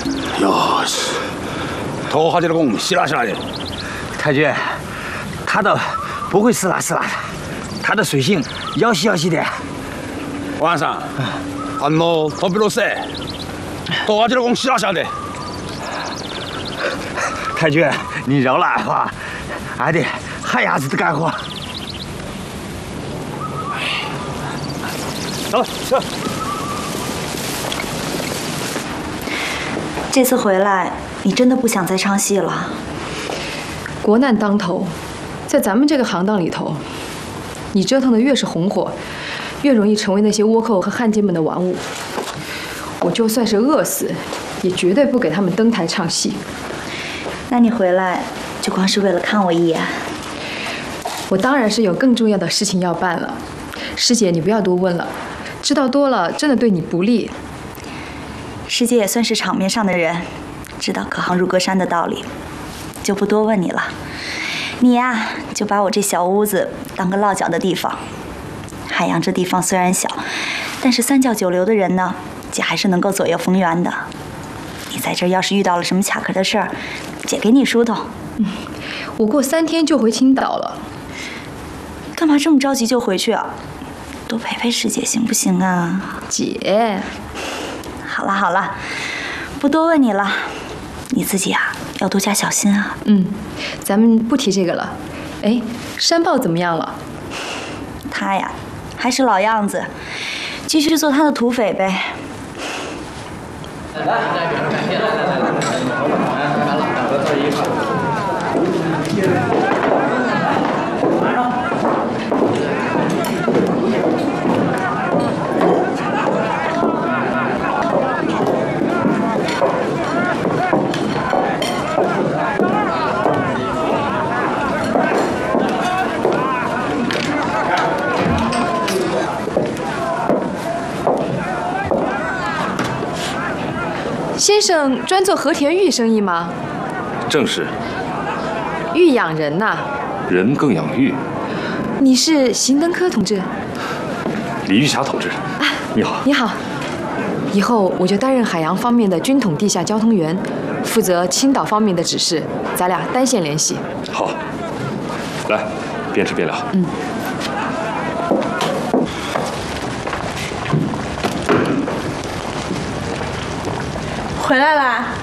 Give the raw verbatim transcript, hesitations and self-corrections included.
哟，头好几的工稀拉稀拉的。 太君，他倒不会撕拉撕拉的，他的水性妖兮妖兮的。 晚上，看我头比如塞，头好几的工稀拉稀拉的。 太君，你饶了俺吧，俺得旱鸭子的干活。走走。 这次回来，你真的不想再唱戏了？ 国难当头，在咱们这个行当里头，你折腾的越是红火，越容易成为那些倭寇和汉奸们的玩物。我就算是饿死，也绝对不给他们登台唱戏。 那你回来就光是为了看我一眼？ 我当然是有更重要的事情要办了。师姐，你不要多问了，知道多了真的对你不利。 师姐也算是场面上的人，知道隔行如隔山的道理，就不多问你了。你呀，就把我这小屋子当个落脚的地方。海洋这地方虽然小，但是三教九流的人呢，姐还是能够左右逢源的。你在这儿要是遇到了什么卡壳的事儿，姐给你疏通。 嗯，我过三天就回青岛了。 干嘛这么着急就回去啊？多陪陪师姐行不行啊？ 姐， 好了好了，不多问你了，你自己啊要多加小心啊。 嗯，咱们不提这个了。哎，山豹怎么样了？ 他呀，还是老样子，继续做他的土匪呗。来，来，感谢，来来来，来了，合作一块。马上。 先生专做和田玉生意吗？ 正是。 玉养人呐、啊， 人更养玉。 你是邢登科同志？ 李玉霞同志。啊，你好。 你好。以后我就担任海洋方面的军统地下交通员，负责青岛方面的指示，咱俩单线联系。 好。来，边吃边聊。 嗯。 回来啦。